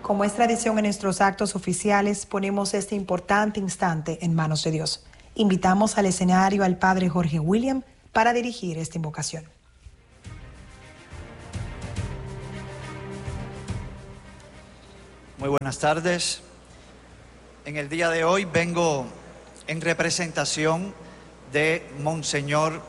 como es tradición en nuestros actos oficiales, ponemos este importante instante en manos de Dios. Invitamos al escenario al Padre Jorge William para dirigir esta invocación. Muy buenas tardes. En el día de hoy vengo en representación de Monseñor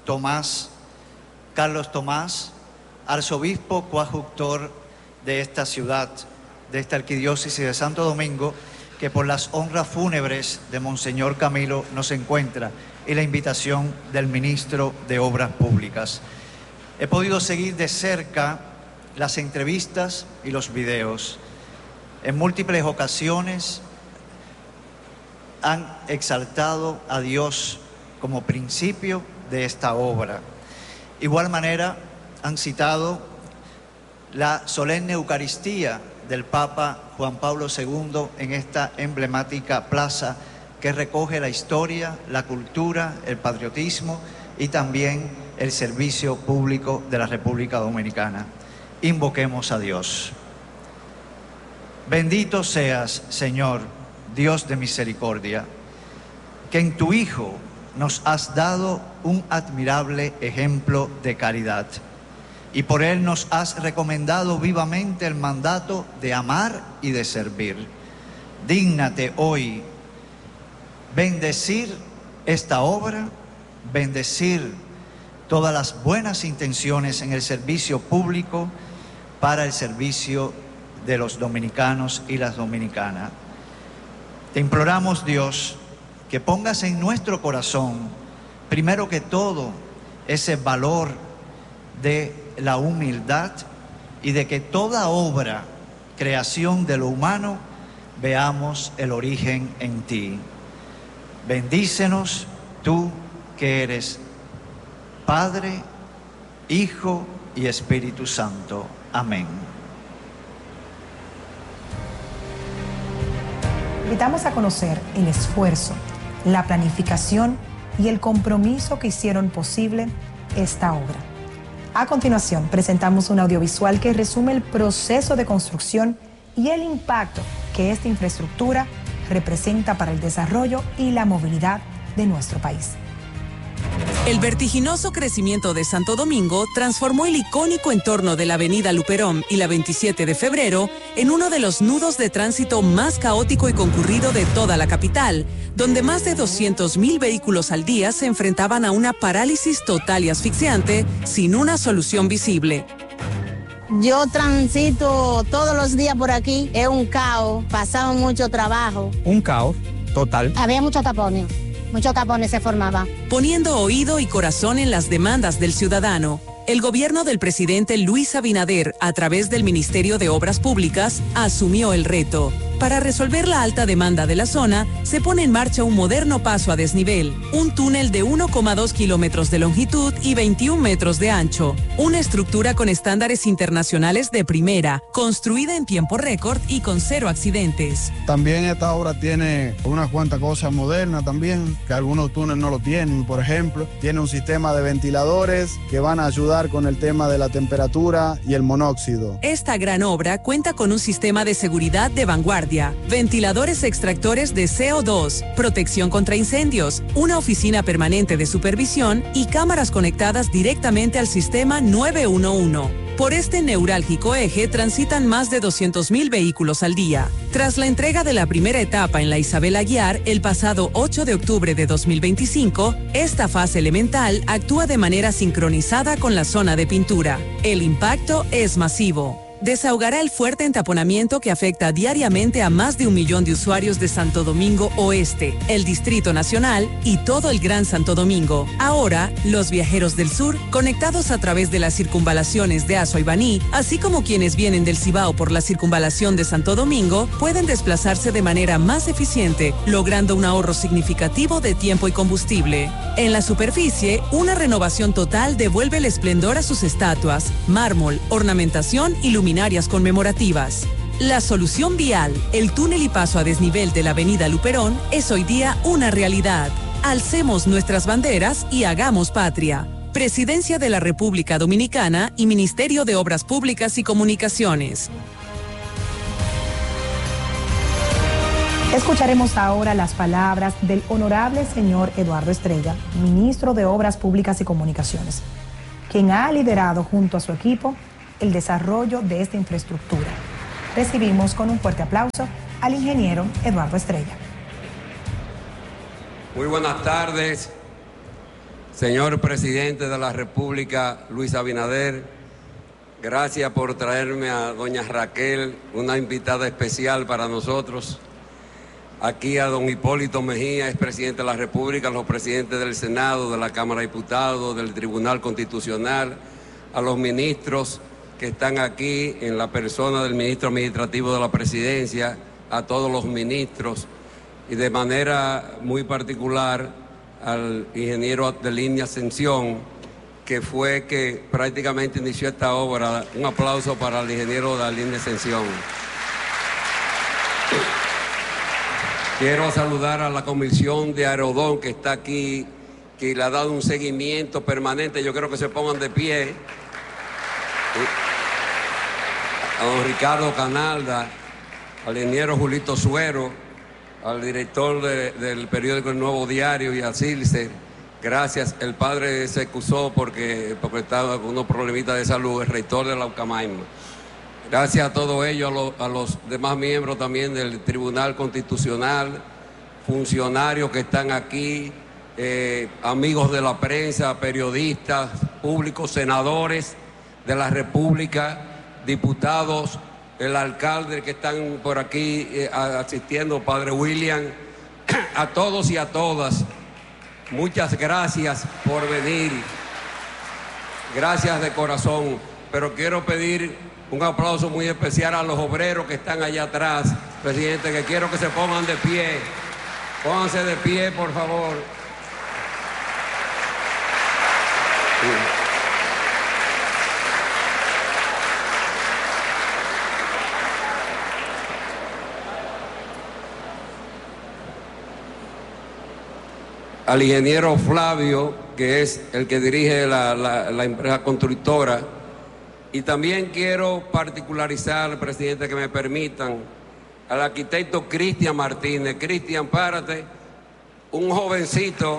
Carlos Tomás, arzobispo coadjutor de esta ciudad, de esta arquidiócesis de Santo Domingo, que por las honras fúnebres de Monseñor Camilo nos encuentra, y la invitación del ministro de Obras Públicas. He podido seguir de cerca las entrevistas y los videos. En múltiples ocasiones han exaltado a Dios como principio de esta obra. Igual manera han citado la solemne Eucaristía del Papa Juan Pablo II en esta emblemática plaza que recoge la historia, la cultura, el patriotismo y también el servicio público de la República Dominicana. Invoquemos a Dios. Bendito seas, Señor, Dios de misericordia, que en tu Hijo nos has dado un admirable ejemplo de caridad y por él nos has recomendado vivamente el mandato de amar y de servir. Dígnate hoy bendecir esta obra, bendecir todas las buenas intenciones en el servicio público para el servicio de los dominicanos y las dominicanas. Te imploramos, Dios, que pongas en nuestro corazón, primero que todo, ese valor de la humildad y de que toda obra, creación de lo humano, veamos el origen en ti. Bendícenos tú que eres Padre, Hijo y Espíritu Santo. Amén. Invitamos a conocer el esfuerzo, la planificación y el compromiso que hicieron posible esta obra. A continuación, presentamos un audiovisual que resume el proceso de construcción y el impacto que esta infraestructura representa para el desarrollo y la movilidad de nuestro país. El vertiginoso crecimiento de Santo Domingo transformó el icónico entorno de la avenida Luperón y la 27 de febrero en uno de los nudos de tránsito más caótico y concurrido de toda la capital, donde más de 200,000 vehículos al día se enfrentaban a una parálisis total y asfixiante sin una solución visible. Yo transito todos los días por aquí, es un caos, pasaba mucho trabajo. Un caos total. Había muchos tapones se formaban. Poniendo oído y corazón en las demandas del ciudadano, el gobierno del presidente Luis Abinader, a través del Ministerio de Obras Públicas, asumió el reto. Para resolver la alta demanda de la zona, se pone en marcha un moderno paso a desnivel, un túnel de 1,2 kilómetros de longitud y 21 metros de ancho, una estructura con estándares internacionales de primera, construida en tiempo récord y con 0 accidentes. También esta obra tiene unas cuantas cosas modernas también, que algunos túneles no lo tienen. Por ejemplo, tiene un sistema de ventiladores que van a ayudar con el tema de la temperatura y el monóxido. Esta gran obra cuenta con un sistema de seguridad de vanguardia, ventiladores extractores de CO2, protección contra incendios, una oficina permanente de supervisión y cámaras conectadas directamente al sistema 911. Por este neurálgico eje transitan más de 200,000 vehículos al día. Tras la entrega de la primera etapa en la Isabel Aguiar el pasado 8 de octubre de 2025, esta fase elemental actúa de manera sincronizada con la zona de pintura. El impacto es masivo. Desahogará el fuerte entaponamiento que afecta diariamente a más de 1 millón de usuarios de Santo Domingo Oeste, el Distrito Nacional y todo el Gran Santo Domingo. Ahora, los viajeros del sur, conectados a través de las circunvalaciones de Azua y Baní, así como quienes vienen del Cibao por la circunvalación de Santo Domingo, pueden desplazarse de manera más eficiente, logrando un ahorro significativo de tiempo y combustible. En la superficie, una renovación total devuelve el esplendor a sus estatuas, mármol, ornamentación y luminarias conmemorativas. La solución vial, el túnel y paso a desnivel de la avenida Luperón, es hoy día una realidad. Alcemos nuestras banderas y hagamos patria. Presidencia de la República Dominicana y Ministerio de Obras Públicas y Comunicaciones. Escucharemos ahora las palabras del honorable señor Eduardo Estrella, ministro de Obras Públicas y Comunicaciones, quien ha liderado junto a su equipo el desarrollo de esta infraestructura. Recibimos con un fuerte aplauso al ingeniero Eduardo Estrella. Muy buenas tardes, señor presidente de la República, Luis Abinader. Gracias por traerme a doña Raquel, una invitada especial para nosotros. Aquí a don Hipólito Mejía, expresidente de la República, a los presidentes del Senado, de la Cámara de Diputados, del Tribunal Constitucional, a los ministros que están aquí en la persona del ministro administrativo de la Presidencia, a todos los ministros y de manera muy particular al ingeniero Adelín Ascensión, que fue que prácticamente inició esta obra. Un aplauso para el ingeniero Adelín Ascensión. Quiero saludar a la Comisión de Aerodón que está aquí, que le ha dado un seguimiento permanente. Yo creo que se pongan de pie. A don Ricardo Canalda, al ingeniero Julito Suero, al director del periódico El Nuevo Diario y a Silce. Gracias. El padre se excusó porque estaba con unos problemitas de salud, el rector de la Ucamaima. Gracias a todos ellos, a los demás miembros también del Tribunal Constitucional, funcionarios que están aquí, amigos de la prensa, periodistas, públicos, senadores de la República, diputados, el alcalde que están por aquí asistiendo, padre William, a todos y a todas, muchas gracias por venir, gracias de corazón, pero quiero pedir un aplauso muy especial a los obreros que están allá atrás, presidente, que quiero que se pongan de pie. Pónganse de pie, por favor. Al ingeniero Flavio, que es el que dirige la empresa constructora. Y también quiero particularizar, presidente, que me permitan, al arquitecto Cristian Martínez. Cristian, párate. Un jovencito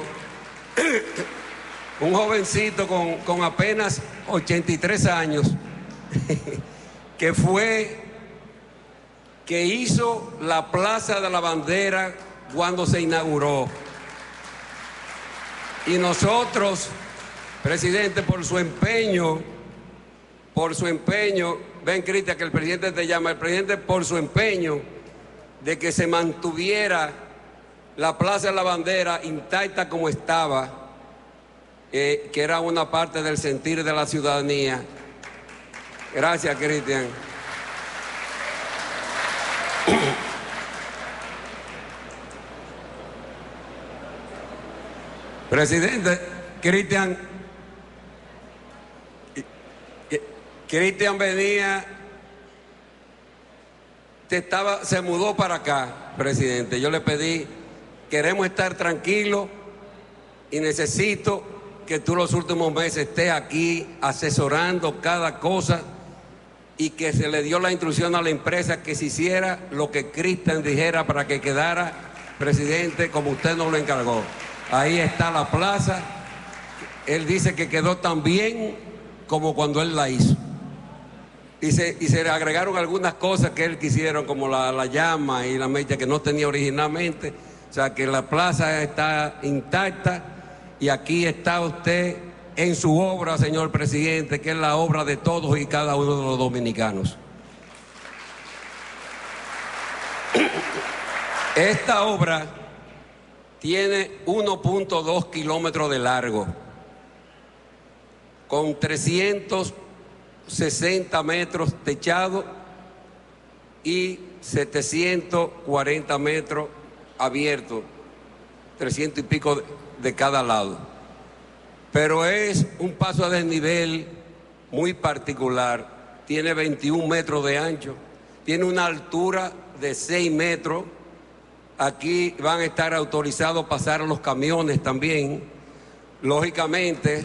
con apenas 83 años, que hizo la Plaza de la Bandera cuando se inauguró. Y nosotros, presidente, por su empeño, ven Cristian, que el presidente te llama, el presidente por su empeño de que se mantuviera la Plaza de la Bandera intacta como estaba, que era una parte del sentir de la ciudadanía. Gracias, Cristian. Presidente, Cristian venía, se mudó para acá, presidente. Yo le pedí, queremos estar tranquilos y necesito que tú los últimos meses estés aquí asesorando cada cosa, y que se le dio la instrucción a la empresa que se hiciera lo que Cristian dijera para que quedara, presidente, como usted nos lo encargó. Ahí está la plaza. Él dice que quedó tan bien como cuando él la hizo. Y se le agregaron algunas cosas que él quisieron, como la llama y la mecha que no tenía originalmente. O sea que la plaza está intacta y aquí está usted en su obra, señor presidente, que es la obra de todos y cada uno de los dominicanos. Esta obra tiene 1.2 kilómetros de largo, con 360 metros techados y 740 metros abiertos, 300 y pico de cada lado. Pero es un paso a desnivel muy particular, tiene 21 metros de ancho, tiene una altura de 6 metros, aquí van a estar autorizados a pasar los camiones también, lógicamente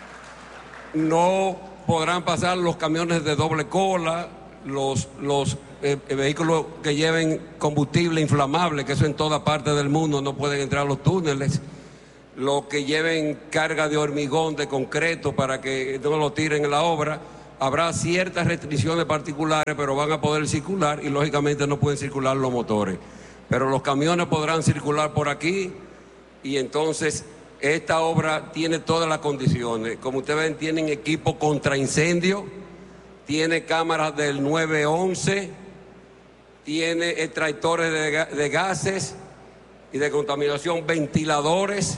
no podrán pasar los camiones de doble cola, los vehículos que lleven combustible inflamable, que eso en toda parte del mundo no pueden entrar a los túneles, los que lleven carga de hormigón, de concreto, para que no lo tiren en la obra. Habrá ciertas restricciones particulares, pero van a poder circular y lógicamente no pueden circular los motores. Pero los camiones podrán circular por aquí y entonces esta obra tiene todas las condiciones. Como ustedes ven, tienen equipo contra incendio, tiene cámaras del 911, tiene extractores de gases y de contaminación, ventiladores.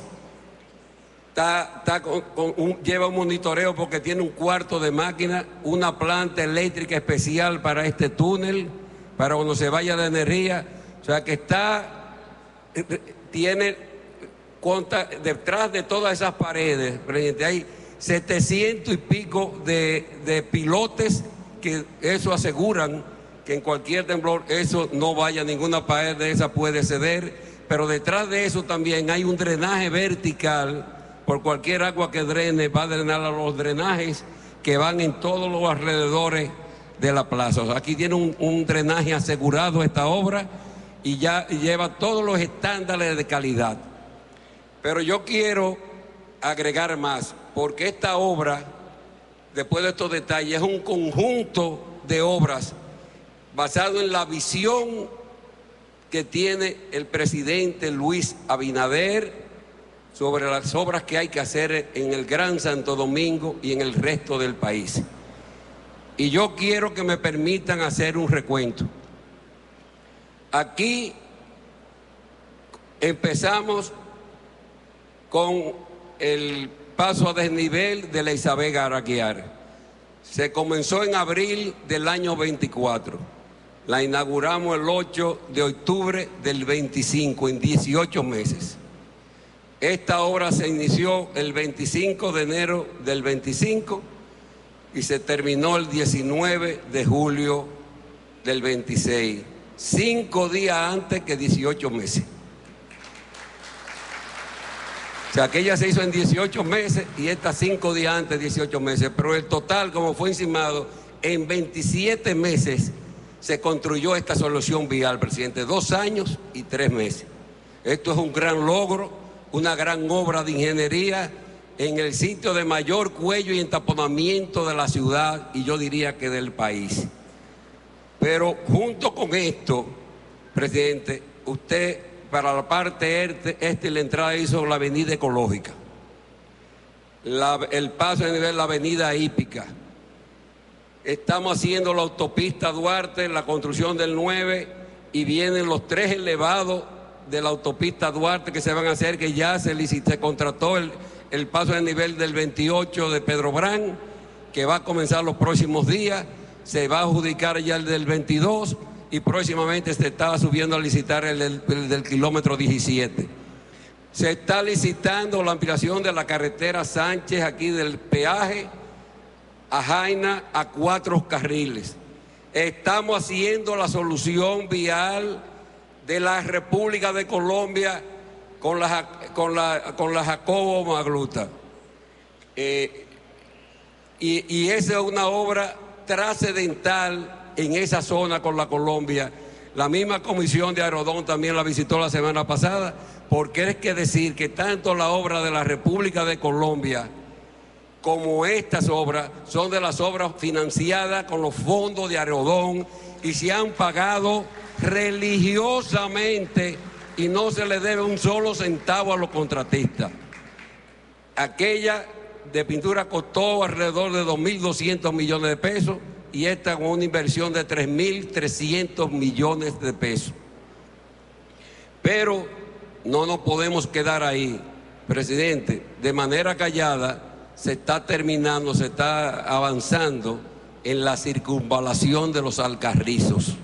Lleva un monitoreo porque tiene un cuarto de máquina, una planta eléctrica especial para este túnel, para cuando se vaya la energía. O sea que tiene detrás de todas esas paredes, hay 700 y pico de pilotes que eso aseguran que en cualquier temblor eso no vaya, ninguna pared de esa puede ceder, pero detrás de eso también hay un drenaje vertical. Por cualquier agua que drene, va a drenar a los drenajes que van en todos los alrededores de la plaza. O sea, aquí tiene un drenaje asegurado esta obra y ya lleva todos los estándares de calidad. Pero yo quiero agregar más, porque esta obra, después de estos detalles, es un conjunto de obras basado en la visión que tiene el presidente Luis Abinader sobre las obras que hay que hacer en el Gran Santo Domingo y en el resto del país. Y yo quiero que me permitan hacer un recuento. Aquí empezamos con el paso a desnivel de la Isabel Garaquiar. Se comenzó en abril del año 24. La inauguramos el 8 de octubre del 25, en 18 meses. Esta obra se inició el 25 de enero del 25 y se terminó el 19 de julio del 26, 5 días antes que 18 meses. O sea, aquella se hizo en 18 meses y esta 5 días antes, 18 meses. Pero el total, como fue encimado, en 27 meses se construyó esta solución vial, presidente. 2 años y 3 meses. Esto es un gran logro, una gran obra de ingeniería en el sitio de mayor cuello y entaponamiento de la ciudad y yo diría que del país. Pero junto con esto, presidente, usted para la parte este y la entrada hizo la avenida ecológica, el paso a nivel de la avenida hípica. Estamos haciendo la autopista Duarte, la construcción del 9 y vienen los 3 elevados de la autopista Duarte que se van a hacer, que ya se contrató el paso de nivel del 28 de Pedro Brán, que va a comenzar los próximos días, se va a adjudicar ya el del 22 y próximamente se está subiendo a licitar el del kilómetro 17. Se está licitando la ampliación de la carretera Sánchez, aquí del peaje a Jaina, a 4 carriles. Estamos haciendo la solución vial de la República de Colombia con la Jacobo Magluta. Y esa es una obra trascendental en esa zona con la Colombia. La misma comisión de Aerodón también la visitó la semana pasada, porque hay que decir que tanto la obra de la República de Colombia como estas obras son de las obras financiadas con los fondos de Aerodón y se han pagado religiosamente y no se le debe un solo centavo a los contratistas. Aquella de pintura costó alrededor de 2.200 millones de pesos y esta con una inversión de 3.300 millones de pesos. Pero no nos podemos quedar ahí, presidente. De manera callada se está terminando, se está avanzando en la circunvalación de los Alcarrizos.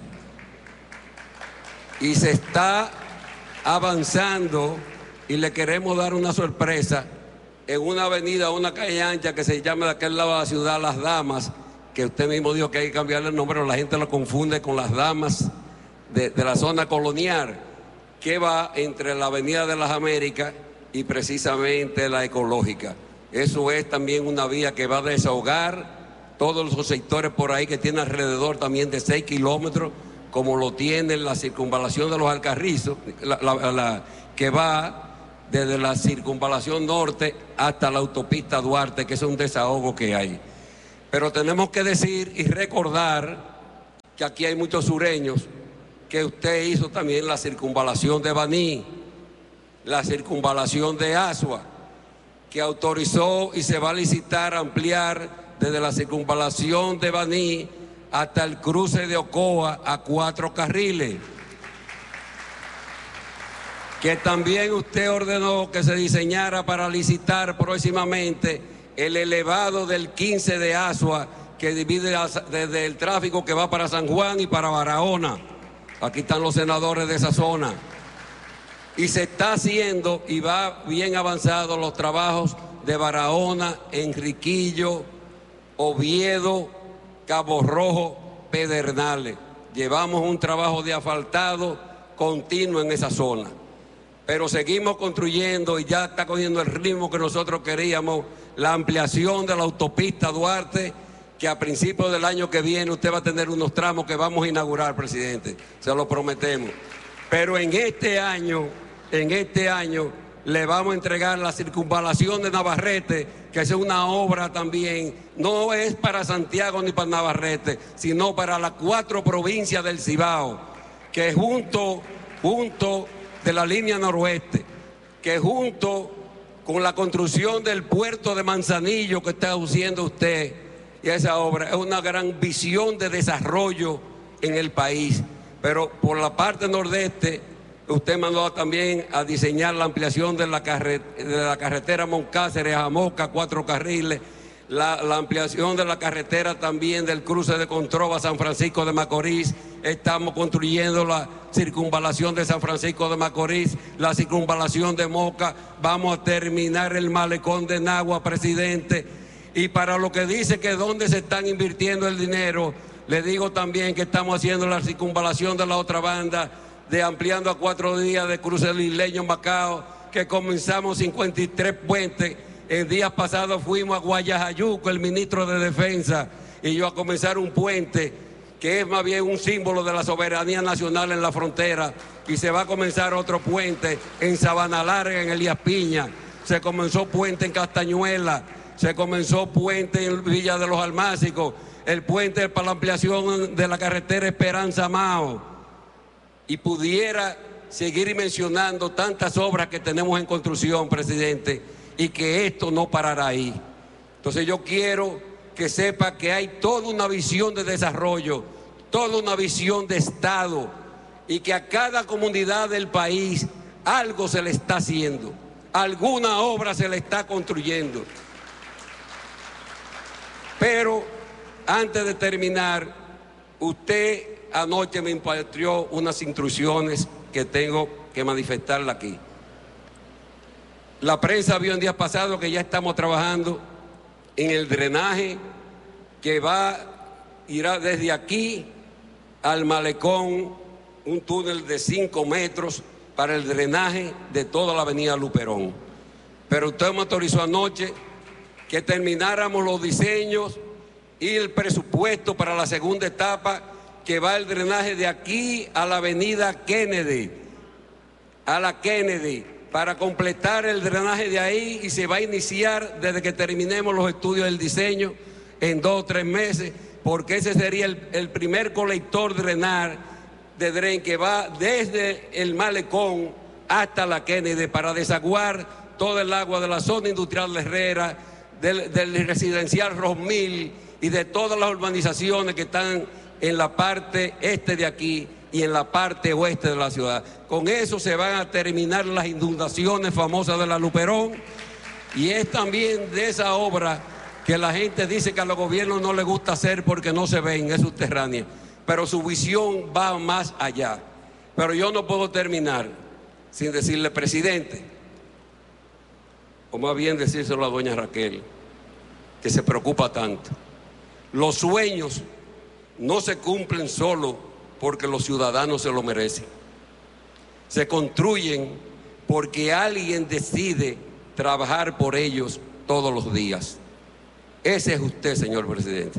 Y se está avanzando y le queremos dar una sorpresa en una avenida, una calle ancha que se llama de aquel lado de la ciudad Las Damas, que usted mismo dijo que hay que cambiarle el nombre, pero la gente lo confunde con Las Damas de la zona colonial, que va entre la avenida de las Américas y precisamente la ecológica. Eso es también una vía que va a desahogar todos los sectores por ahí que tienen alrededor también de 6 kilómetros, como lo tiene la circunvalación de los Alcarrizos, que va desde la circunvalación norte hasta la autopista Duarte, que es un desahogo que hay. Pero tenemos que decir y recordar que aquí hay muchos sureños, que usted hizo también la circunvalación de Baní, la circunvalación de Asua, que autorizó y se va a licitar ampliar desde la circunvalación de Baní hasta el cruce de Ocoa a 4 carriles. Que también usted ordenó que se diseñara para licitar próximamente el elevado del 15 de Asua, que divide desde el tráfico que va para San Juan y para Barahona. Aquí están los senadores de esa zona. Y se está haciendo y va bien avanzado los trabajos de Barahona, Enriquillo, Oviedo, Cabo Rojo, Pedernales. Llevamos un trabajo de asfaltado continuo en esa zona. Pero seguimos construyendo y ya está cogiendo el ritmo que nosotros queríamos, la ampliación de la autopista Duarte, que a principios del año que viene usted va a tener unos tramos que vamos a inaugurar, presidente, se lo prometemos. Pero en este año le vamos a entregar la circunvalación de Navarrete, que es una obra también, no es para Santiago ni para Navarrete, sino para las 4 provincias del Cibao, que junto de la línea noroeste, que junto con la construcción del puerto de Manzanillo que está haciendo usted, y esa obra es una gran visión de desarrollo en el país. Pero por la parte nordeste, usted mandó también a diseñar la ampliación de la carretera Moncáceres a Moca, 4 carriles, la ampliación de la carretera también del cruce de Controva a San Francisco de Macorís. Estamos construyendo la circunvalación de San Francisco de Macorís, la circunvalación de Moca. Vamos a terminar el malecón de Nagua, presidente. Y para lo que dice que dónde se están invirtiendo el dinero, le digo también que estamos haciendo la circunvalación de la otra banda, de ampliando a 4 días de cruce del Isleño Macao, que comenzamos 53 puentes. En días pasados fuimos a Guayajayuco, el ministro de Defensa y yo, a comenzar un puente que es más bien un símbolo de la soberanía nacional en la frontera, y se va a comenzar otro puente en Sabana Larga, en Elías Piña. Se comenzó puente en Castañuela, se comenzó puente en Villa de los Almácigos, el puente para la ampliación de la carretera Esperanza Mao, y pudiera seguir mencionando tantas obras que tenemos en construcción, presidente, y que esto no parará ahí. Entonces yo quiero que sepa que hay toda una visión de desarrollo, toda una visión de Estado, y que a cada comunidad del país algo se le está haciendo, alguna obra se le está construyendo. Pero antes de terminar, usted anoche me impartió unas instrucciones que tengo que manifestarla aquí. La prensa vio en días pasados que ya estamos trabajando en el drenaje que irá desde aquí al malecón, un túnel de 5 metros para el drenaje de toda la avenida Luperón. Pero usted me autorizó anoche que termináramos los diseños y el presupuesto para la segunda etapa, que va el drenaje de aquí a la avenida Kennedy, para completar el drenaje de ahí, y se va a iniciar desde que terminemos los estudios del diseño en 2 o 3 meses, porque ese sería el primer colector de dren que va desde el malecón hasta la Kennedy para desaguar todo el agua de la zona industrial de Herrera, del residencial Rosmil y de todas las urbanizaciones que están en la parte este de aquí y en la parte oeste de la ciudad. Con eso se van a terminar las inundaciones famosas de la Luperón, y es también de esa obra que la gente dice que a los gobiernos no les gusta hacer porque no se ven, es subterránea, pero su visión va más allá. Pero yo no puedo terminar sin decirle, presidente, o más bien decírselo a doña Raquel, que se preocupa tanto. Los sueños no se cumplen solo porque los ciudadanos se lo merecen. Se construyen porque alguien decide trabajar por ellos todos los días. Ese es usted, señor presidente.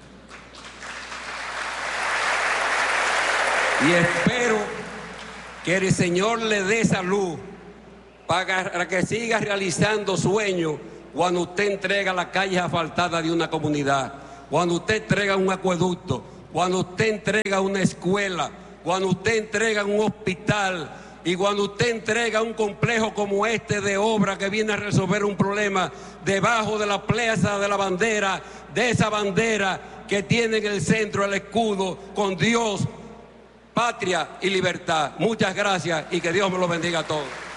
Y espero que el Señor le dé salud para que siga realizando sueños cuando usted entrega las calles asfaltadas de una comunidad, cuando usted entrega un acueducto, cuando usted entrega una escuela, cuando usted entrega un hospital y cuando usted entrega un complejo como este de obra que viene a resolver un problema debajo de la plaza de la bandera, de esa bandera que tiene en el centro el escudo con Dios, patria y libertad. Muchas gracias y que Dios me lo bendiga a todos.